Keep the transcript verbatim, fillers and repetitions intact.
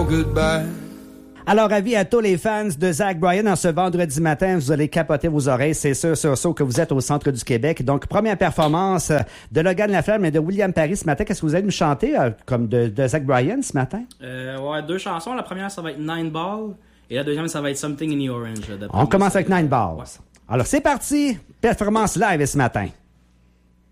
no goodbye. Alors, avis à tous les fans de Zach Bryan, en ce vendredi matin, vous allez capoter vos oreilles, c'est sûr, sûr, sûr que vous êtes au centre du Québec. Donc, première performance de Logan Laflamme et de William Parry ce matin. Qu'est-ce que vous allez nous chanter, euh, comme de, de Zach Bryan ce matin? Euh, ouais, deux chansons. La première, ça va être Nine Ball, et la deuxième, ça va être Something in the Orange. On commence avec Nine Balls. Ouais. Alors, c'est parti, performance live ce matin.